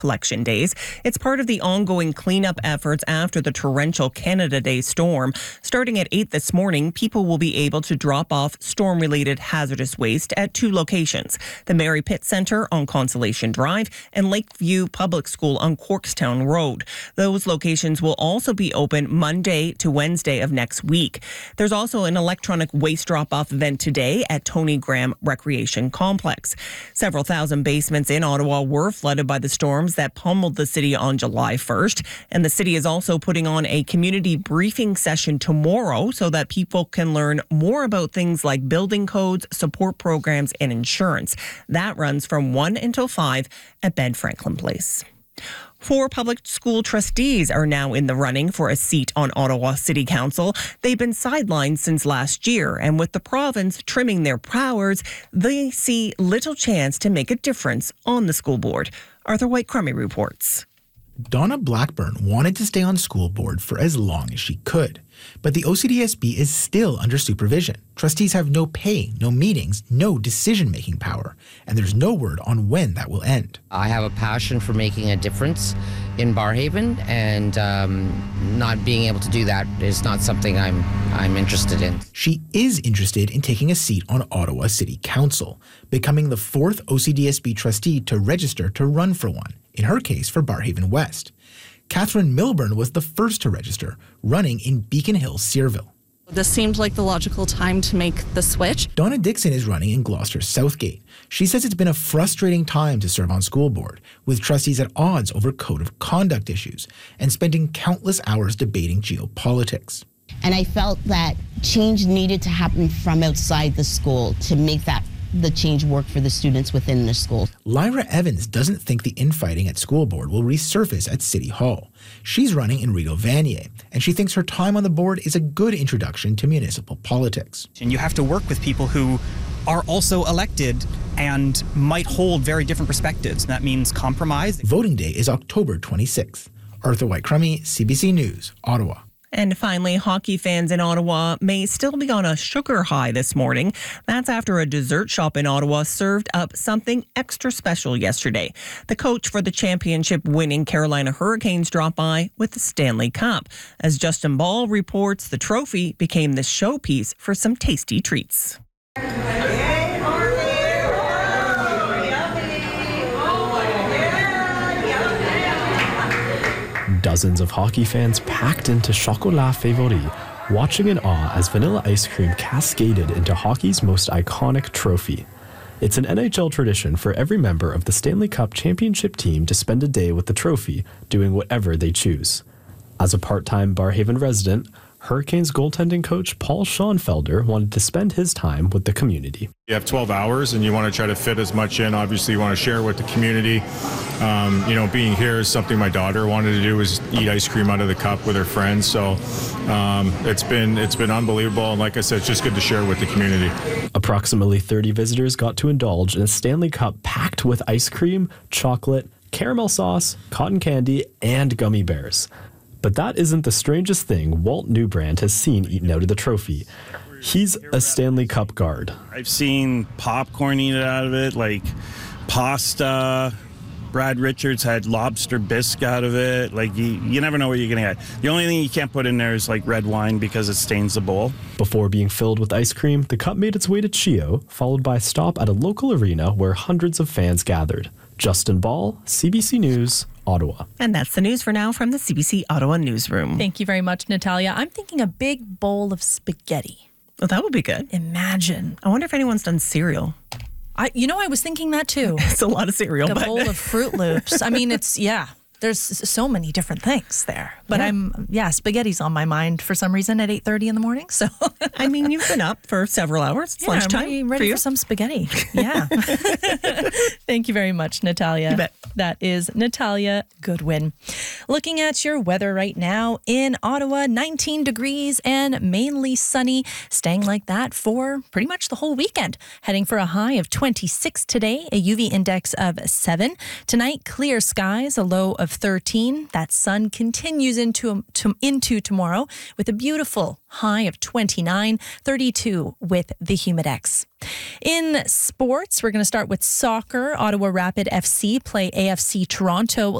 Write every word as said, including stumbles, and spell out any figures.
collection days. It's part of the ongoing cleanup efforts after the torrential Canada Day storm. Starting at eight this morning, people will be able to drop off storm-related hazardous waste at two locations, the Mary Pitt Centre on Consolation Drive and Lakeview Public School on Corkstown Road. Those locations will also be open Monday to Wednesday of next week. There's also an electronic waste drop-off event today at Tony Graham Recreation Complex. Several thousand basements in Ottawa were flooded by the storms that pummeled the city on July first. And the city is also putting on a community briefing session tomorrow so that people can learn more about things like building codes, support programs, and insurance. That runs from one until five at Ben Franklin Place. Four public school trustees are now in the running for a seat on Ottawa City Council. They've been sidelined since last year, and with the province trimming their powers, they see little chance to make a difference on the school board. Arthur White-Crummey reports. Donna Blackburn wanted to stay on school board for as long as she could, but the O C D S B is still under supervision. Trustees have no pay, no meetings, no decision-making power, and there's no word on when that will end. I have a passion for making a difference in Barrhaven, and um, not being able to do that is not something I'm I'm interested in. She is interested in taking a seat on Ottawa City Council, becoming the fourth O C D S B trustee to register to run for one, in her case for Barrhaven West. Catherine Milburn was the first to register, running in Beacon Hill, Searville. This seemed like the logical time to make the switch. Donna Dixon is running in Gloucester Southgate. She says it's been a frustrating time to serve on school board, with trustees at odds over code of conduct issues and spending countless hours debating geopolitics. And I felt that change needed to happen from outside the school to make that the change work for the students within the school. Lyra Evans doesn't think the infighting at school board will resurface at City Hall. She's running in Rideau Vanier, and she thinks her time on the board is a good introduction to municipal politics. And you have to work with people who are also elected and might hold very different perspectives. That means compromise. Voting day is October twenty-sixth. Arthur White-Crummey, C B C News, Ottawa. And finally, hockey fans in Ottawa may still be on a sugar high this morning. That's after a dessert shop in Ottawa served up something extra special yesterday. The coach for the championship-winning Carolina Hurricanes dropped by with the Stanley Cup. As Justin Ball reports, the trophy became the showpiece for some tasty treats. Dozens of hockey fans packed into Chocolat Favori, watching in awe as vanilla ice cream cascaded into hockey's most iconic trophy. It's an N H L tradition for every member of the Stanley Cup championship team to spend a day with the trophy, doing whatever they choose. As a part-time Barrhaven resident, Hurricanes goaltending coach Paul Schoenfelder wanted to spend his time with the community. You have twelve hours and you want to try to fit as much in. Obviously, you want to share with the community. Um, you know, being here is something my daughter wanted to do, was eat ice cream out of the cup with her friends. So um, it's been it's been unbelievable. And like I said, it's just good to share with the community. Approximately thirty visitors got to indulge in a Stanley Cup packed with ice cream, chocolate, caramel sauce, cotton candy, and gummy bears. But that isn't the strangest thing Walt Newbrand has seen eaten out of the trophy. He's a Stanley Cup guard. I've seen popcorn eaten out of it, like pasta. Brad Richards had lobster bisque out of it. Like, you, you never know what you're going to get. The only thing you can't put in there is, like, red wine because it stains the bowl. Before being filled with ice cream, the cup made its way to Chio, followed by a stop at a local arena where hundreds of fans gathered. Justin Ball, C B C News, Ottawa. And that's the news for now from the C B C Ottawa newsroom. Thank you very much, Natalia. I'm thinking a big bowl of spaghetti. Oh, that would be good. Imagine. I wonder if anyone's done cereal. I, you know, I was thinking that too. It's a lot of cereal. A but... bowl of Fruit Loops. I mean, it's, yeah, there's so many different things there. But yeah. I'm, yeah, spaghetti's on my mind for some reason at eight thirty in the morning. So, I mean, you've been up for several hours. It's yeah, lunchtime. I'm ready, ready for, for some spaghetti. Yeah. Thank you very much, Natalia. You bet. That is Natalia Goodwin. Looking at your weather right now in Ottawa, nineteen degrees and mainly sunny, staying like that for pretty much the whole weekend. Heading for a high of twenty-six today, a U V index of seven. Tonight, clear skies, a low of of thirteen. That sun continues into, to, into tomorrow with a beautiful high of twenty-nine, thirty-two with the Humidex. In sports, we're going to start with soccer. Ottawa Rapid F C play A F C Toronto